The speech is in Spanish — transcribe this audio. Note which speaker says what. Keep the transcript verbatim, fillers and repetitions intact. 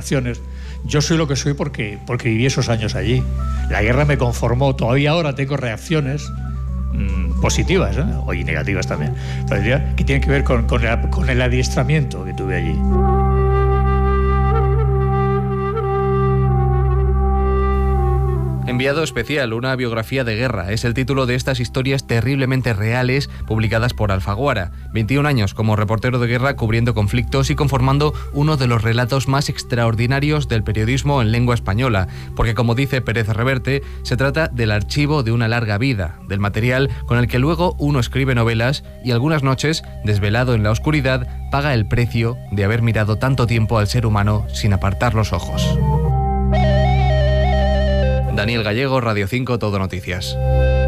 Speaker 1: reacciones. Yo soy lo que soy porque, porque viví esos años allí. La guerra me conformó. Todavía ahora tengo reacciones mmm, positivas, ¿eh? O y negativas también, pero diría que tienen que ver con, con, el, con el adiestramiento que tuve allí.
Speaker 2: Enviado especial, una biografía de guerra, es el título de estas historias terriblemente reales publicadas por Alfaguara. veintiún años como reportero de guerra cubriendo conflictos y conformando uno de los relatos más extraordinarios del periodismo en lengua española, porque como dice Pérez Reverte, se trata del archivo de una larga vida, del material con el que luego uno escribe novelas y algunas noches, desvelado en la oscuridad, paga el precio de haber mirado tanto tiempo al ser humano sin apartar los ojos. Daniel Gallego, Radio cinco, Todo Noticias.